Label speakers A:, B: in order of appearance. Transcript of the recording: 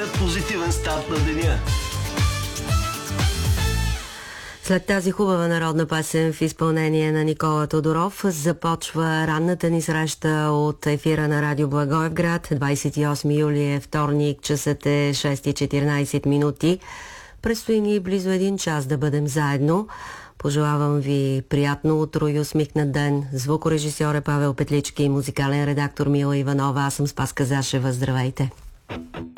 A: позитивен старт на деня.
B: След тази хубава народна песен в изпълнение на Никола Тодоров започва ранната ни среща от ефира на Радио Благоевград. 28 юли е вторник, часът е 6:14 минути. Предстои ни близо един час да бъдем заедно. Пожелавам ви приятно утро и усмихнат ден. Звукорежисьор е Павел Петлички и музикален редактор Мила Иванова. Аз съм Спаска Зашева. Здравейте!